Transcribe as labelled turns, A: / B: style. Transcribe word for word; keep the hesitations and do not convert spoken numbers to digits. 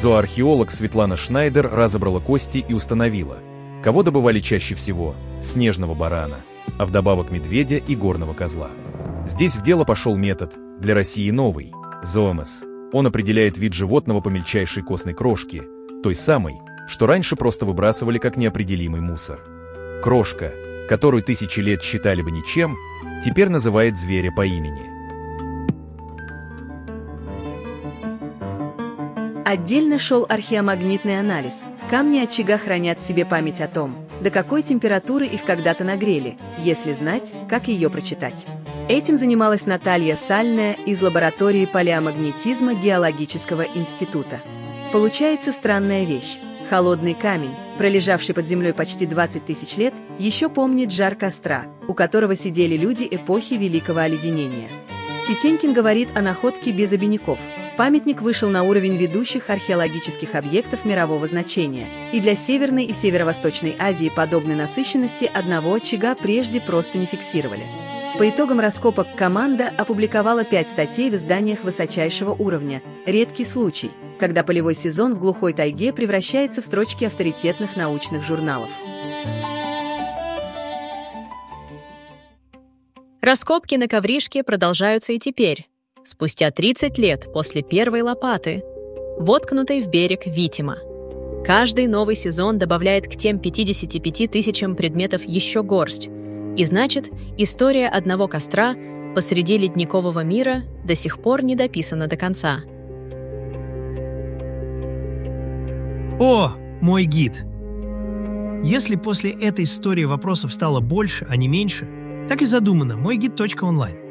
A: Зооархеолог Светлана Шнайдер разобрала кости и установила, кого добывали чаще всего – снежного барана, а вдобавок медведя и горного козла. Здесь в дело пошел метод, для России новый – зоомес. Он определяет вид животного по мельчайшей костной крошке, той самой, что раньше просто выбрасывали как неопределимый мусор. Крошка, которую тысячи лет считали бы ничем, теперь называет зверя по имени.
B: Отдельно шел археомагнитный анализ. Камни очага хранят в себе память о том, до какой температуры их когда-то нагрели, если знать, как ее прочитать. Этим занималась Наталья Сальная из лаборатории палеомагнетизма Геологического института. Получается странная вещь. Холодный камень, пролежавший под землей почти двадцать тысяч лет, еще помнит жар костра, у которого сидели люди эпохи Великого Оледенения. Титенькин говорит о находке без обиняков. Памятник вышел на уровень ведущих археологических объектов мирового значения, и для Северной и Северо-Восточной Азии подобной насыщенности одного очага прежде просто не фиксировали. По итогам раскопок команда опубликовала пять статей в изданиях высочайшего уровня. Редкий случай, когда полевой сезон в глухой тайге превращается в строчки авторитетных научных журналов.
C: Раскопки на ковришке продолжаются и теперь, спустя тридцать лет после первой лопаты, воткнутой в берег Витима. Каждый новый сезон добавляет к тем пятидесяти пяти тысячам предметов еще горсть, и значит, история одного костра посреди ледникового мира до сих пор не дописана до конца.
D: О, мой гид! Если после этой истории вопросов стало больше, а не меньше, так и задумано мой гид точка онлайн.